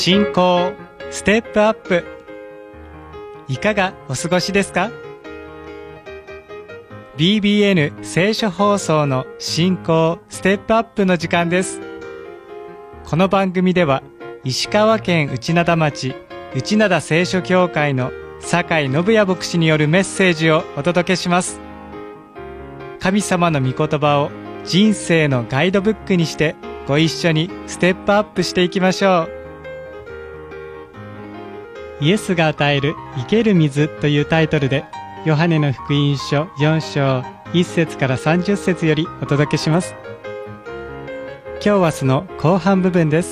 信仰ステップアップ、いかがお過ごしですか？ BBN 聖書放送の信仰ステップアップの時間です。この番組では石川県内灘町内灘聖書教会の酒井信也牧師によるメッセージをお届けします。神様の御言葉を人生のガイドブックにしてご一緒にステップアップしていきましょう。イエスが与える生ける水というタイトルで、ヨハネの福音書4章1節から30節よりお届けします。今日はその後半部分です。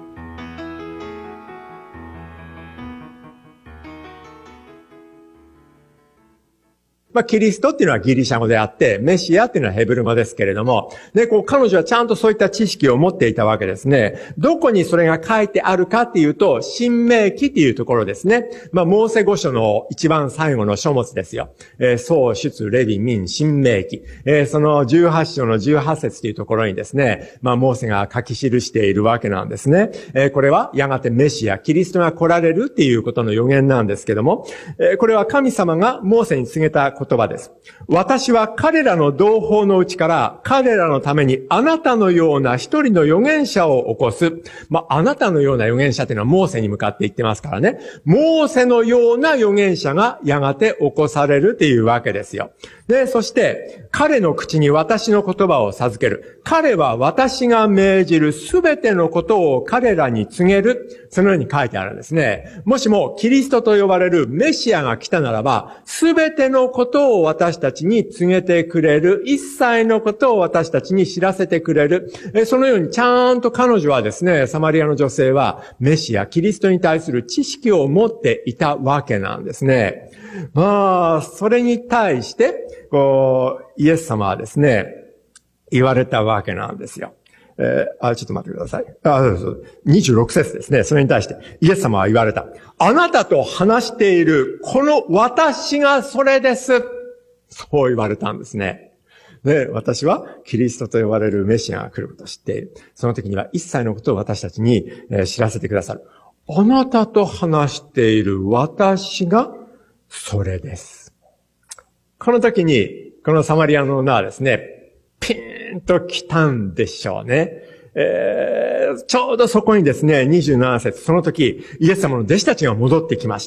キリストっていうのはギリシャ語であって、メシアっていうのはヘブル語ですけれども、で、彼女はちゃんとそういった知識を持っていたわけですね。どこにそれが書いてあるかっていうと、新明記っていうところですね。モーセ五書の一番最後の書物ですよ。創出レビ民新明記。その18章の18節というところにですね、モーセが書き記しているわけなんですね。これはやがてメシア、キリストが来られるっていうことの予言なんですけども、これは神様がモーセに告げた言葉です。私は彼らの同胞のうちから彼らのためにあなたのような一人の預言者を起こす。あなたのような預言者というのはモーセに向かって言ってますからね。モーセのような預言者がやがて起こされるというわけですよ。で、そして彼の口に私の言葉を授ける。彼は私が命じるすべてのことを彼らに告げる。そのように書いてあるんですね。もしもキリストと呼ばれるメシアが来たならば、すべてのことを私たちに告げてくれる。一切のことを私たちに知らせてくれる。そのようにちゃんと彼女はですね、サマリアの女性はメシア、キリストに対する知識を持っていたわけなんですね。それに対して、イエス様はですね、言われたわけなんですよ。ちょっと待ってください。26節ですね。それに対して、イエス様は言われた。あなたと話している、この私がそれです。そう言われたんですね。で、私はキリストと呼ばれるメシアが来ることを知っている。その時には一切のことを私たちに知らせてくださる。あなたと話している私がそれです。この時に、このサマリアの女はですね、ピーンと来たんでしょうね。ちょうどそこにですね、27節、その時、イエス様の弟子たちが戻ってきました。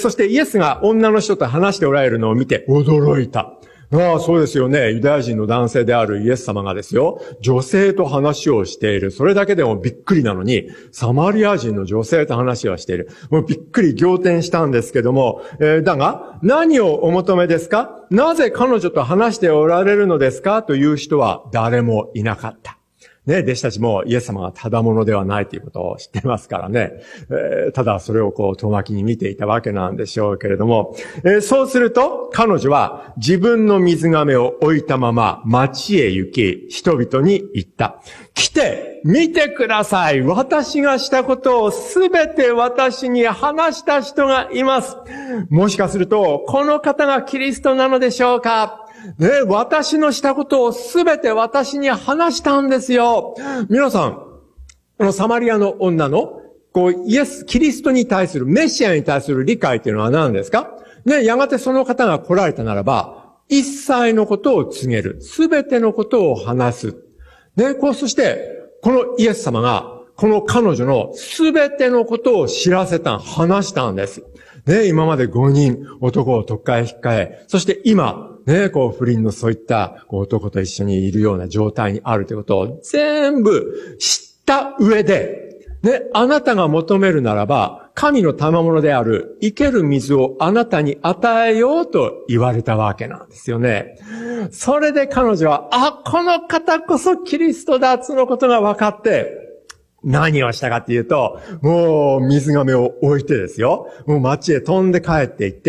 そしてイエスが女の人と話しておられるのを見て驚いた。そうですよね。ユダヤ人の男性であるイエス様がですよ、女性と話をしている。それだけでもびっくりなのに、サマリア人の女性と話をしている。もうびっくり仰天したんですけども、だが、何をお求めですか？なぜ彼女と話しておられるのですか？という人は誰もいなかった。ね、弟子たちもイエス様がただものではないということを知ってますからね。ただそれを遠巻きに見ていたわけなんでしょうけれども、そうすると彼女は自分の水亀を置いたまま町へ行き、人々に言った。来て、見てください。私がしたことをすべて私に話した人がいます。もしかすると、この方がキリストなのでしょうか？ね、私のしたことをすべて私に話したんですよ。皆さん、このサマリアの女の、キリストに対する、メシアに対する理解というのは何ですか？ね、やがてその方が来られたならば、一切のことを告げる。すべてのことを話す。ね、そして、このイエス様が、この彼女のすべてのことを知らせた、話したんです。ね、今まで5人男を取っ換え引っ換え、そして今、ね、不倫のそういった男と一緒にいるような状態にあるということを全部知った上で、ね、あなたが求めるならば、神の賜物である生ける水をあなたに与えようと言われたわけなんですよね。それで彼女は、この方こそキリストだ、そのことが分かって、何をしたかっていうと、もう水亀を置いてですよ。もう町へ飛んで帰っていって、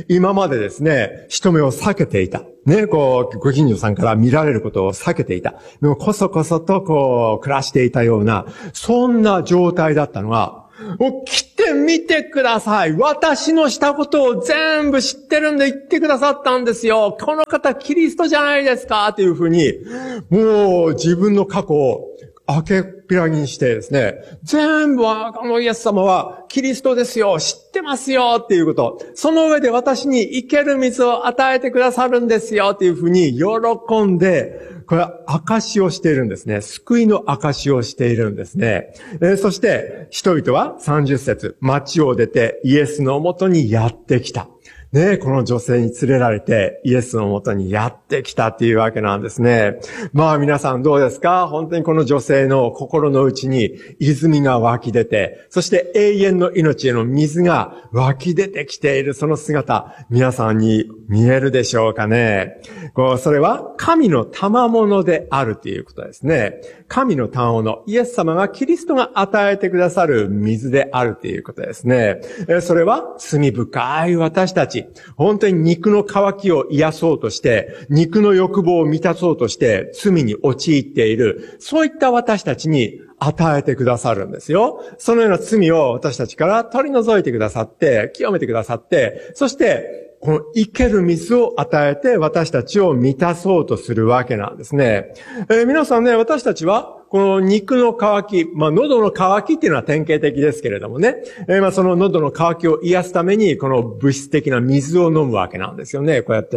今までですね、人目を避けていた。ね、ご近所さんから見られることを避けていた。でもこそこそと暮らしていたような、そんな状態だったのが、来てみてください。私のしたことを全部知ってるんで言ってくださったんですよ。この方キリストじゃないですかっていうふうに、もう自分の過去を明けっくらぎにしてですね、全部イエス様はキリストですよ、知ってますよっていうこと。その上で私に生ける水を与えてくださるんですよっていうふうに喜んで、これは証をしているんですね。救いの証をしているんですね。そして人々は30節、町を出てイエスのもとにやってきた。ね、この女性に連れられてイエスのもとにやってきたっていうわけなんですね。まあ皆さんどうですか？本当にこの女性の心の内に泉が湧き出て、そして永遠の命への水が湧き出てきているその姿、皆さんに見えるでしょうかね。それは神の賜物であるということですね。神の賜物、イエス様がキリストが与えてくださる水であるということですね。それは罪深い私たち、本当に肉の渇きを癒そうとして、肉の欲望を満たそうとして、罪に陥っている、そういった私たちに与えてくださるんですよ。そのような罪を私たちから取り除いてくださって、清めてくださって、そして、この生ける水を与えて私たちを満たそうとするわけなんですね。皆さんね、私たちは、この肉の渇き、喉の渇きっていうのは典型的ですけれどもね、その喉の渇きを癒すために、この物質的な水を飲むわけなんですよね。こうやって。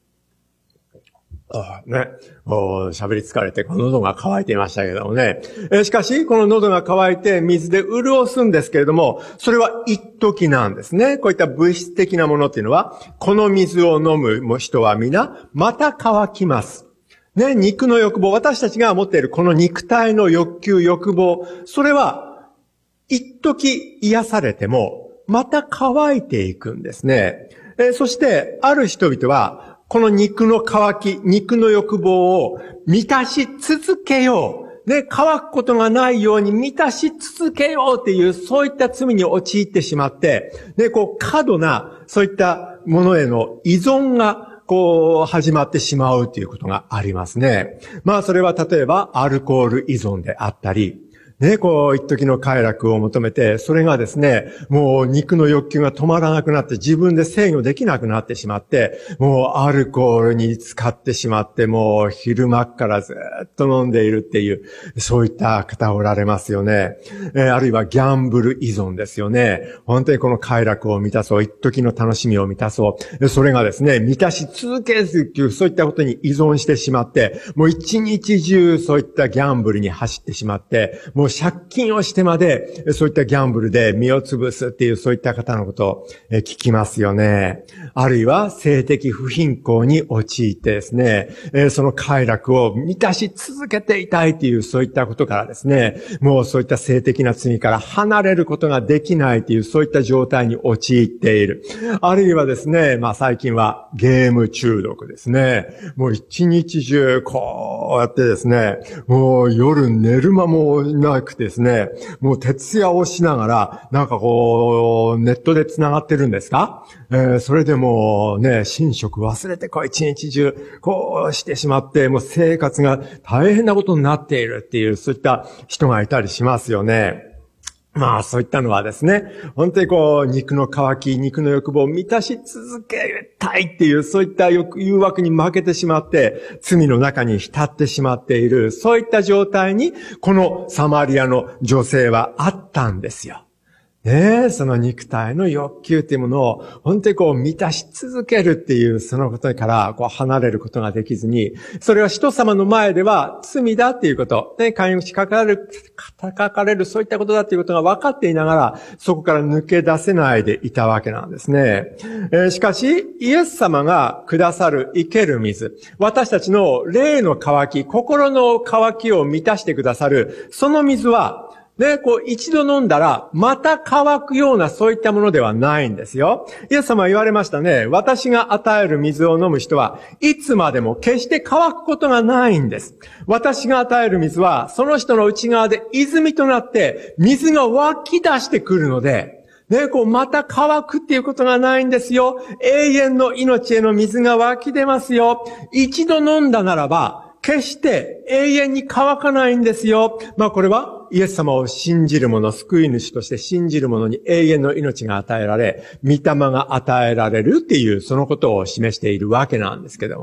喋り疲れて、この喉が渇いていましたけどもね。しかし、この喉が渇いて水で潤すんですけれども、それは一時なんですね。こういった物質的なものっていうのは、この水を飲む人は皆、また渇きます。ね、肉の欲望、私たちが持っているこの肉体の欲求、欲望、それは、一時癒されても、また乾いていくんですね。そして、ある人々は、この肉の渇き、肉の欲望を満たし続けよう。ね、乾くことがないように満たし続けようっていう、そういった罪に陥ってしまって、ね、過度な、そういったものへの依存が、始まってしまうということがありますね。それは例えば、アルコール依存であったり、ね、一時の快楽を求めて、それがですね、もう肉の欲求が止まらなくなって、自分で制御できなくなってしまって、もうアルコールに使ってしまって、もう昼間からずっと飲んでいるっていう、そういった方おられますよね。あるいはギャンブル依存ですよね。本当にこの快楽を満たそう、一時の楽しみを満たそう。それがですね、満たし続けるっていう、そういったことに依存してしまって、もう一日中そういったギャンブルに走ってしまって、もう借金をしてまで、そういったギャンブルで身を潰すっていう、そういった方のことを聞きますよね。あるいは、性的不貧困に陥ってですね、その快楽を満たし続けていたいっていう、そういったことからですね、もうそういった性的な罪から離れることができないっていう、そういった状態に陥っている。あるいはですね、最近はゲーム中毒ですね。もう一日中、こうやってですね、もう夜寝る間もなくてですね、もう徹夜をしながら、ネットで繋がってるんですか？それでもうね、寝食忘れて一日中、してしまって、もう生活が大変なことになっているっていう、そういった人がいたりしますよね。そういったのはですね、本当に肉の渇き、肉の欲望を満たし続けたいっていう、そういった誘惑に負けてしまって、罪の中に浸ってしまっている、そういった状態に、このサマリアの女性はあったんですよ。ねえ、その肉体の欲求っていうものを本当に満たし続けるっていうそのことから離れることができずに、それは人様の前では罪だっていうこと、ね、勧誘しかかれるそういったことだっていうことが分かっていながら、そこから抜け出せないでいたわけなんですね。しかし、イエス様がくださる生ける水、私たちの霊の渇き、心の渇きを満たしてくださる、その水は、で、一度飲んだら、また乾くようなそういったものではないんですよ。イエス様は言われましたね。私が与える水を飲む人はいつまでも決して乾くことがないんです。私が与える水は、その人の内側で泉となって、水が湧き出してくるので、ね、また乾くっていうことがないんですよ。永遠の命への水が湧き出ますよ。一度飲んだならば、決して永遠に乾かないんですよ。これはイエス様を信じる者、救い主として信じる者に永遠の命が与えられ、御霊が与えられるっていうそのことを示しているわけなんですけども。